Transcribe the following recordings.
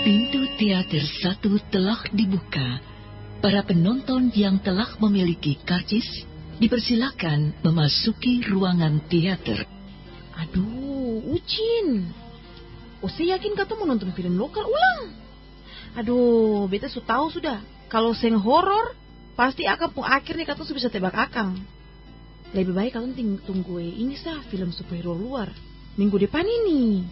Pintu teater 1 telah dibuka. Para penonton yang telah memiliki karcis dipersilakan memasuki ruangan teater. Aduh, Ucin. Saya yakin kata mau nonton film lokal ulang. Aduh, beta su tahu sudah. Kalau seng horor, pasti akan pun akhirnya kata su bisa tebak akang. Lebih baik kalian tunggu ini sah film superhero luar minggu depan ini.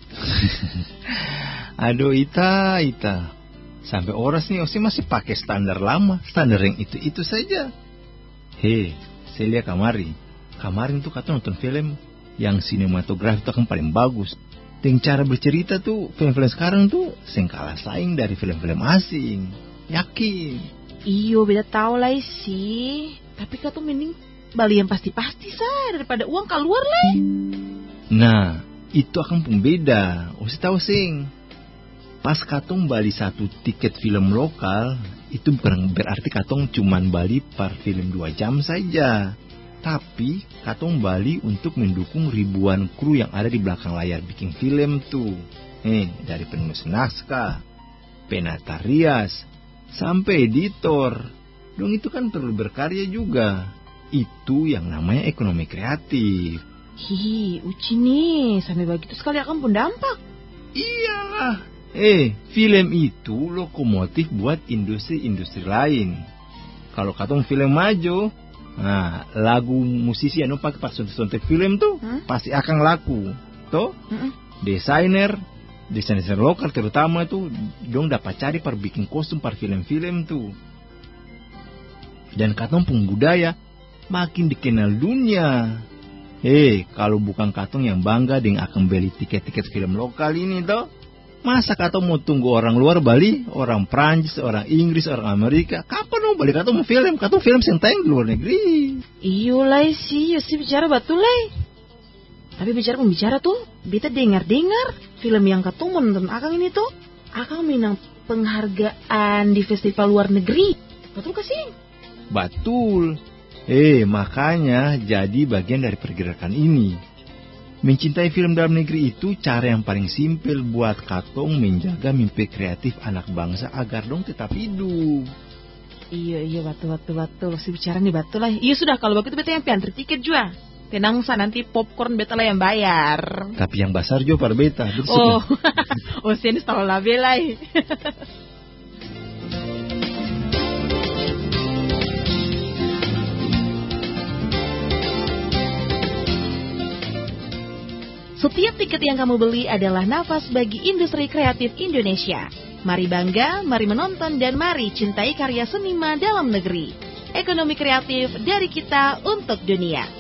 Aduh, Ita. Sampai oras nih Osi masih pakai standar lama, standar yang itu saja. Hei, saya lihat kemarin tuh kata nonton film yang sinematografi itu kan paling bagus. Dan cara bercerita tuh film-film sekarang tuh kalah saing dari film-film asing. Yakin? Iyo, beda tahu lah sih. Tapi kata mending bali yang pasti-pasti sah daripada uang keluar lah. Nah, itu akan pun beda. Osi tahu sing. Pas katong bali satu tiket film lokal, itu bukan berarti katong cuman bali per film 2 jam saja. Tapi katong bali untuk mendukung ribuan kru yang ada di belakang layar bikin film tuh. Dari penulis naskah, penata rias, sampai editor. Dong itu kan perlu berkarya juga. Itu yang namanya ekonomi kreatif. Hihi, Uci nih, sampai begitu sekali akan pun dampak. Iyalah. Film itu lokomotif buat industri-industri lain. Kalau katong film maju, lagu musisi anu pakai pas sontek film tuh pasti akan laku. Toh? Desainer lokal terutama tuh dong dapat cari per bikin kostum per film-film tuh. Dan katong pun budaya makin dikenal dunia. Kalau bukan katong yang bangga dengan akan beli tiket-tiket film lokal ini toh, masa katong mau tunggu orang luar bali, orang Prancis, orang Inggris, orang Amerika? Kapan mau balik katong mau film? Katong film yang tayang di luar negeri. Iyo lah sih bicara betul lah. Tapi bicara tuh, beta dengar film yang katong mau nonton akang ini tuh, akang menang penghargaan di festival luar negeri. Betul kasih? Betul. Makanya jadi bagian dari pergerakan ini. Mencintai film dalam negeri itu cara yang paling simpel buat katong menjaga mimpi kreatif anak bangsa agar dong tetap hidup. Iya, betul. Si bicara nih betul lah. Iya sudah, kalau begitu beta yang piantri tiket juga. Tenang sa, nanti popcorn beta lah yang bayar. Tapi yang besar juga par beta. Sini tahu lah bela. Setiap tiket yang kamu beli adalah nafas bagi industri kreatif Indonesia. Mari bangga, mari menonton, dan mari cintai karya seniman dalam negeri. Ekonomi kreatif dari kita untuk dunia.